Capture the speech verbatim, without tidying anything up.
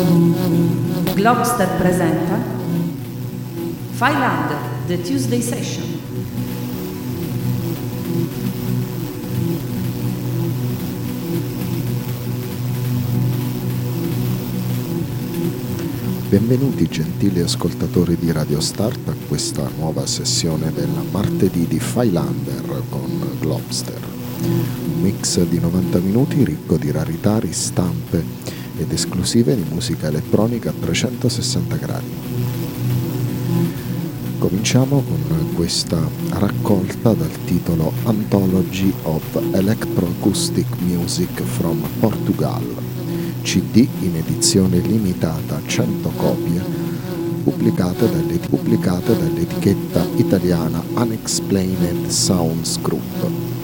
Globster presenta Fireland, The Tuesday Session. Benvenuti gentili ascoltatori di Radio Start a questa nuova sessione del martedì di Filander con Globster. Un mix di novanta minuti ricco di rarità, ristampe ed esclusive di musica elettronica a trecentosessanta gradi. Cominciamo con questa raccolta dal titolo Anthology of Electroacoustic Music from Portugal, C D in edizione limitata a cento copie, pubblicate, dalle, pubblicate dall'etichetta italiana Unexplained Sounds Group.